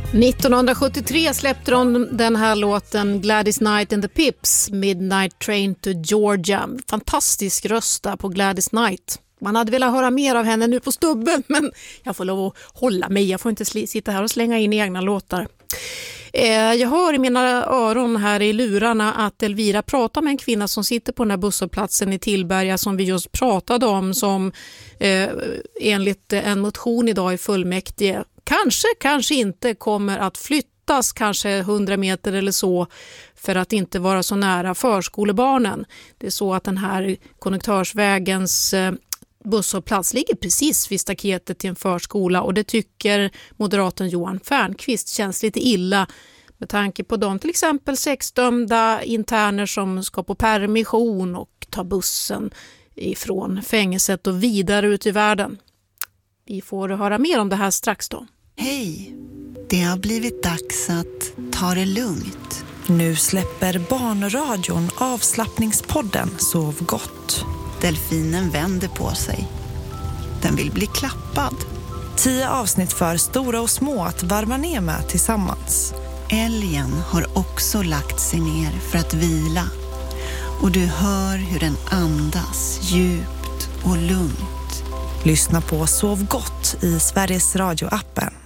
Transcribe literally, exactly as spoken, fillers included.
nittonhundrasjuttiotre släppte de den här låten Gladys Knight and the Pips, Midnight Train to Georgia. Fantastisk röst där på Gladys Knight. Man hade velat höra mer av henne nu på stubben, men jag får lov att hålla mig. Jag får inte sitta här och slänga in egna låtar. Jag hör i mina öron här i lurarna att Elvira pratar med en kvinna som sitter på den här busshållplatsen i Tillberga som vi just pratade om, som eh, enligt en motion idag i fullmäktige kanske, kanske inte kommer att flyttas kanske hundra meter eller så för att inte vara så nära förskolebarnen. Det är så att den här Konnektörsvägens eh, busshållplats ligger precis vid staketet till en förskola, och det tycker moderaten Johan Fernqvist känns lite illa med tanke på de till exempel sexdömda interner som ska på permission och ta bussen ifrån fängelset och vidare ut i världen. Vi får höra mer om det här strax då. Hej, det har blivit dags att ta det lugnt. Nu släpper Barnradion avslappningspodden Sov gott. Delfinen vänder på sig. Den vill bli klappad. Tio avsnitt för stora och små att varva ner med tillsammans. Älgen har också lagt sig ner för att vila. Och du hör hur den andas djupt och lugnt. Lyssna på Sov gott i Sveriges Radio-appen.